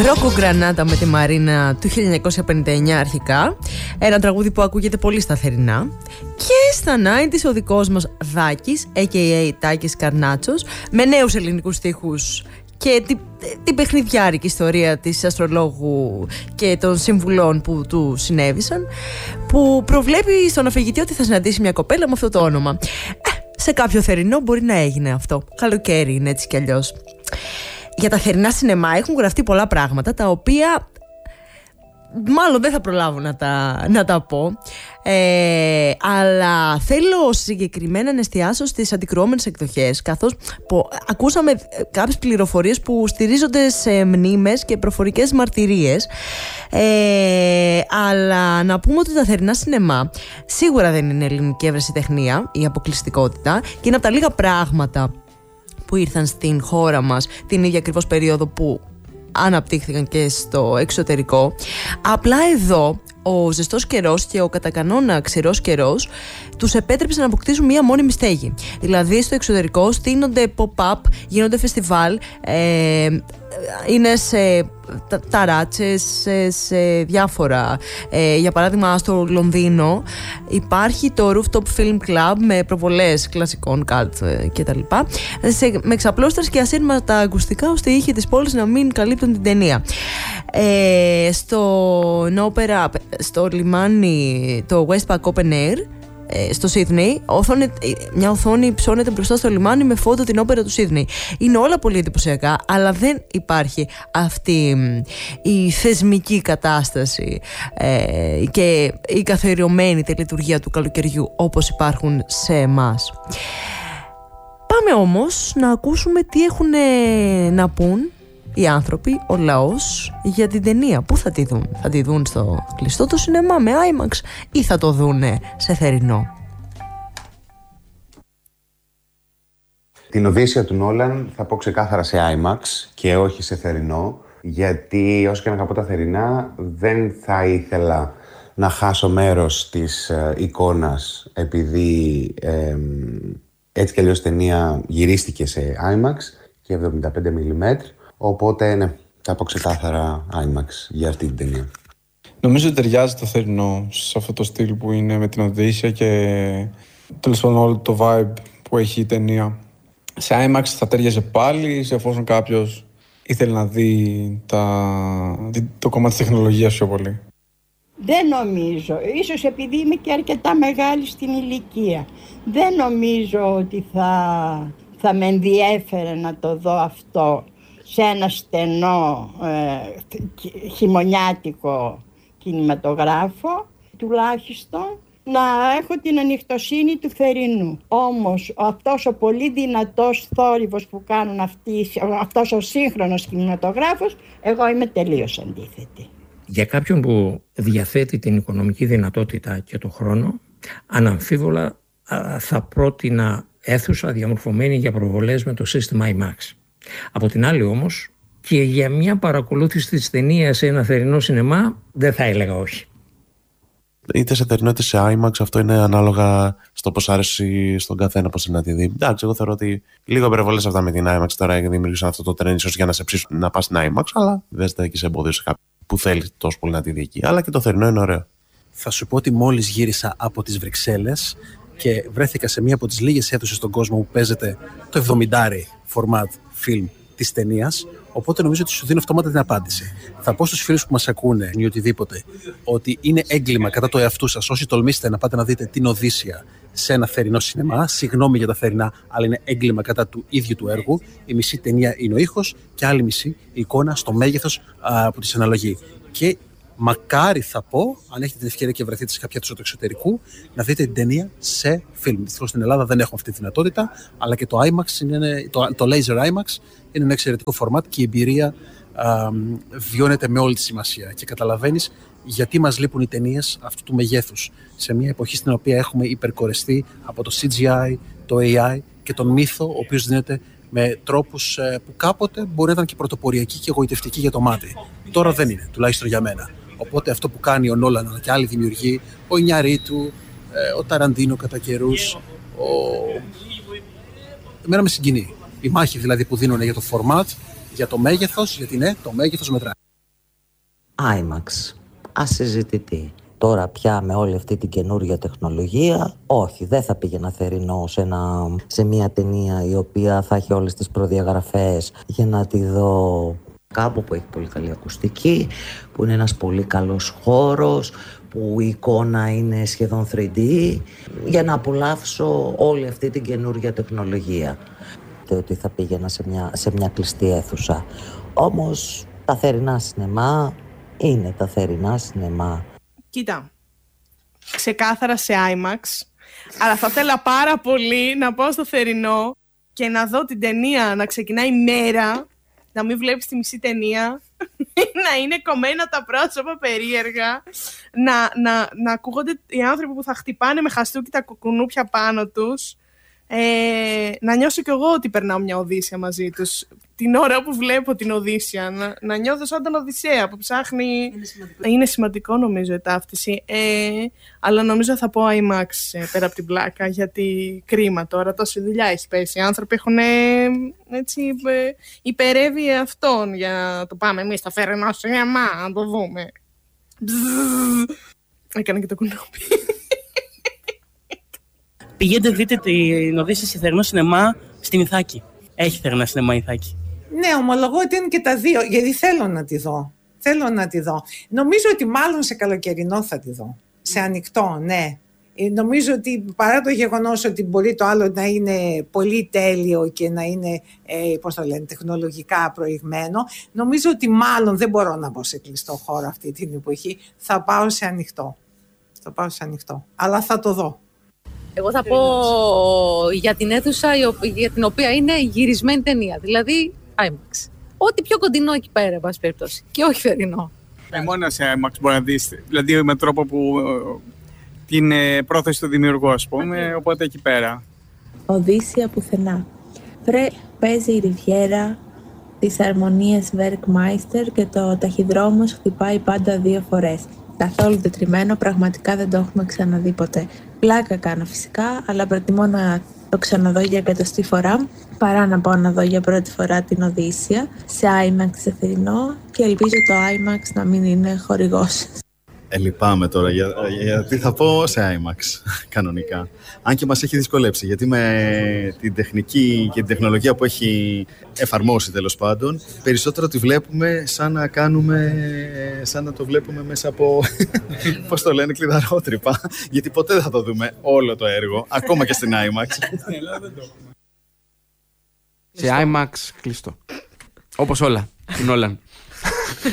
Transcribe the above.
Ρόκο Γκρανάτα με τη Μαρίνα του 1959 αρχικά. Ένα τραγούδι που ακούγεται πολύ σταθερινά. Και στα 90's ο δικός μας Δάκης, a.k.a. Τάκης Καρνάτσος, με νέους ελληνικούς στίχους και την παιχνιδιάρικη ιστορία της αστρολόγου και των συμβουλών που του συνέβησαν, που προβλέπει στον αφηγητή ότι θα συναντήσει μια κοπέλα με αυτό το όνομα. Σε κάποιο θερινό μπορεί να έγινε αυτό. Καλοκαίρι είναι έτσι κι αλλιώς. Για τα θερινά σινεμά έχουν γραφτεί πολλά πράγματα, τα οποία μάλλον δεν θα προλάβω να τα πω, αλλά θέλω συγκεκριμένα να εστιάσω στις αντικρουόμενες εκδοχές, καθώς ακούσαμε κάποιες πληροφορίες που στηρίζονται σε μνήμες και προφορικές μαρτυρίες, αλλά να πούμε ότι τα θερινά σινεμά σίγουρα δεν είναι ελληνική ευρεσιτεχνία ή αποκλειστικότητα, και είναι από τα λίγα πράγματα που ήρθαν στην χώρα μας την ίδια ακριβώς περίοδο που αναπτύχθηκαν και στο εξωτερικό. Απλά εδώ ο ζεστός καιρός και ο κατά κανόνα ξηρός καιρός τους επέτρεψε να αποκτήσουν μία μόνιμη στέγη. Δηλαδή στο εξωτερικό στείνονται pop-up, γίνονται φεστιβάλ, είναι σε ταράτσες, σε διάφορα. Για παράδειγμα στο Λονδίνο υπάρχει το Rooftop Film Club με προβολές κλασικών cult κτλ. Με εξαπλώστερες και ασύρματα ακουστικά, ώστε οι ήχοι της πόλης να μην καλύπτουν την ταινία. Στο λιμάνι, το Westpac Open Air στο Σίδνεϊ, μια οθόνη ψώνεται μπροστά στο λιμάνι με φώτο την όπερα του Σίδνεϊ. Είναι όλα πολύ εντυπωσιακά, αλλά δεν υπάρχει αυτή η θεσμική κατάσταση και η καθιερωμένη τελετουργία του καλοκαιριού όπως υπάρχουν σε εμάς. Πάμε όμως να ακούσουμε τι έχουν να πούν οι άνθρωποι, ο λαός, για την ταινία. Πού θα τη δουν? Θα τη δουν στο κλειστό το σινεμά με IMAX ή θα το δούνε σε θερινό? Την Οδύσσεια του Νόλαν θα πω ξεκάθαρα σε IMAX και όχι σε θερινό, γιατί όσο και να αγαπώ τα θερινά δεν θα ήθελα να χάσω μέρος της εικόνας, επειδή έτσι κι αλλιώς ταινία γυρίστηκε σε IMAX και 75mm. Οπότε ναι, θα πω ξεκάθαρα IMAX για αυτή την ταινία. Νομίζω ότι ταιριάζει το θερινό σε αυτό το στυλ που είναι με την Οδύσσεια και τέλος πάντων όλο το vibe που έχει η ταινία. Σε IMAX θα ταιριάζει πάλι, σε εφόσον κάποιος ήθελε να δει το κομμάτι της τεχνολογίας πιο πολύ. Δεν νομίζω, ίσως επειδή είμαι και αρκετά μεγάλη στην ηλικία, δεν νομίζω ότι θα με ενδιέφερε να το δω αυτό σε ένα στενό χειμωνιάτικο κινηματογράφο, τουλάχιστον να έχω την ανοιχτοσύνη του θερινού. Όμως αυτός ο πολύ δυνατός θόρυβος που κάνουν αυτός ο σύγχρονος κινηματογράφος, εγώ είμαι τελείως αντίθετη. Για κάποιον που διαθέτει την οικονομική δυνατότητα και το χρόνο, αναμφίβολα θα πρότεινα αίθουσα διαμορφωμένη για προβολές με το σύστημα IMAX. Από την άλλη όμως, και για μια παρακολούθηση της ταινίας σε ένα θερινό σινεμά δεν θα έλεγα όχι. Είτε σε θερινό είτε σε IMAX, αυτό είναι ανάλογα στο πώς άρεσε στον καθένα πώς να τη δει. Εντάξει, εγώ θεωρώ ότι λίγο υπερβολές αυτά με την IMAX τώρα δημιουργήσαν αυτό το τρένο ίσως για να σε ψήσουν να πας στην IMAX, αλλά δεν θα έχει εμπόδιο σε κάποιον που θέλει τόσο πολύ να τη δει εκεί. Αλλά και το θερινό είναι ωραίο. Θα σου πω ότι μόλις γύρισα από τις Βρυξέλλες και βρέθηκα σε μία από τις λίγες αίθουσες στον κόσμο που παίζεται το 70 format film της ταινίας. Οπότε νομίζω ότι σου δίνω αυτόματα την απάντηση. Θα πω στους φίλους που μας ακούνε ή οτιδήποτε ότι είναι έγκλημα κατά το εαυτού σας όσοι τολμήσετε να πάτε να δείτε την Οδύσσεια σε ένα θερινό σινεμά. Συγγνώμη για τα θερινά, αλλά είναι έγκλημα κατά του ίδιου του έργου. Η μισή ταινία είναι ο ήχος και άλλη μισή η εικόνα στο μέγεθος που της αναλογεί. Και μακάρι θα πω, αν έχετε την ευκαιρία και βρεθείτε σε κάποια αίθουσα του εξωτερικού, να δείτε την ταινία σε φιλμ. Δυστυχώς στην Ελλάδα δεν έχουμε αυτή τη δυνατότητα, αλλά και το IMAX, το Laser IMAX, είναι ένα εξαιρετικό format και η εμπειρία βιώνεται με όλη τη σημασία. Και καταλαβαίνεις γιατί μας λείπουν οι ταινίες αυτού του μεγέθους. Σε μια εποχή στην οποία έχουμε υπερκορεστεί από το CGI, το AI και τον μύθο, ο οποίος δίνεται με τρόπους που κάποτε μπορεί να ήταν και πρωτοποριακοί και εγωιτευτικοί για το μάτι. Τώρα δεν είναι, τουλάχιστον για μένα. Οπότε αυτό που κάνει ο Νόλαν αλλά και άλλοι δημιουργοί, ο Ινιαρίτου, ο Ταραντίνο κατά καιρούς, εμένα με συγκινεί. Η μάχη δηλαδή που δίνουν για το format, για το μέγεθος, γιατί ναι, το μέγεθος μετράει. IMAX, ασυζητητή. Τώρα πια με όλη αυτή την καινούργια τεχνολογία, όχι, δεν θα πήγαινα θερινό σε μια ταινία η οποία θα έχει όλες τις προδιαγραφές για να τη δω κάπου που έχει πολύ καλή ακουστική, που είναι ένας πολύ καλός χώρος, που η εικόνα είναι σχεδόν 3D, για να απολαύσω όλη αυτή την καινούργια τεχνολογία. Και ότι θα πήγαινα σε μια κλειστή αίθουσα. Όμως τα θερινά σινεμά είναι τα θερινά σινεμά. Κοίτα, ξεκάθαρα σε IMAX, αλλά θα ήθελα πάρα πολύ να πάω στο θερινό και να δω την ταινία να ξεκινάει μέρα, να μην βλέπεις τη μισή ταινία, να είναι κομμένα τα πρόσωπα περίεργα, να ακούγονται οι άνθρωποι που θα χτυπάνε με χαστούκι τα κουκουνούπια πάνω τους, να νιώσω κι εγώ ότι περνάω μια Οδύσσια μαζί τους την ώρα που βλέπω την Οδύσσια, να νιώθω σαν τον Οδυσσέα που ψάχνει. Είναι σημαντικό νομίζω η ταύτιση, αλλά νομίζω θα πω IMAX πέρα από την πλάκα, γιατί κρίμα τώρα, τόση δουλειά έχει πέσει, οι άνθρωποι έχουν έτσι υπερεύει αυτόν για να το πάμε εμείς στα θερινά σινεμά να το δούμε. Έκανα και το κουνούπι. Πηγαίνετε δείτε την Οδύσσια σε θερινό σινεμά στην Ιθάκη. Έχει θερινά σινεμά Ιθάκη. Ναι, ομολογώ ότι είναι και τα δύο, γιατί θέλω να τη δω. Νομίζω ότι μάλλον σε καλοκαιρινό θα τη δω. Σε ανοιχτό, ναι. Νομίζω ότι παρά το γεγονός ότι μπορεί το άλλο να είναι πολύ τέλειο και να είναι, τεχνολογικά προηγμένο, νομίζω ότι μάλλον δεν μπορώ να μπω σε κλειστό χώρο αυτή την εποχή. Θα πάω σε ανοιχτό. Αλλά θα το δω. Εγώ θα πω για την αίθουσα για την οποία είναι γυρισμένη ταινία, δηλαδή IMAX. Ό,τι πιο κοντινό εκεί πέρα, εν πάση περιπτώσει. Και όχι θερινό. Μόνο σε IMAX μπορεί να δεις, δηλαδή με τρόπο που την πρόθεση του δημιουργού, ας πούμε, οπότε εκεί πέρα. Οδύσσια πουθενά. Παίζει η Ριβιέρα, τις αρμονίες Werkmeister και το ταχυδρόμος χτυπάει πάντα 2 φορές. Καθόλου τετριμένο, πραγματικά δεν το έχουμε ξαναδεί ποτέ. Πλάκα κάνω φυσικά, αλλά προτιμώ να το ξαναδώ για 100η φορά παρά να πάω να δω για πρώτη φορά την Οδύσσια σε IMAX σε θερινό και ελπίζω το IMAX να μην είναι χορηγός. Λυπάμαι τώρα, γιατί θα πω σε IMAX, κανονικά. Αν και μας έχει δυσκολέψει, γιατί με την τεχνική και την τεχνολογία που έχει εφαρμόσει τέλος πάντων, περισσότερο τη βλέπουμε σαν να το βλέπουμε μέσα από, πώς το λένε, κλειδαρότρυπα, γιατί ποτέ δεν θα το δούμε όλο το έργο, ακόμα και στην IMAX. Σε IMAX κλειστό. Όπως όλα, του Νόλαν.